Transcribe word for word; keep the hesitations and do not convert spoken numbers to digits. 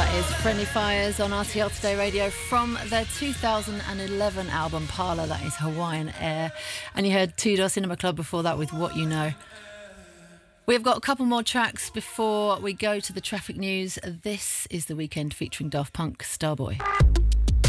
That is Friendly Fires on R T L Today Radio from their two thousand eleven album Parlour. That is Hawaiian Air. And you heard Two Door Cinema Club before that with What You Know. We've got a couple more tracks before we go to the traffic news. This is The Weekend featuring Daft Punk, Starboy.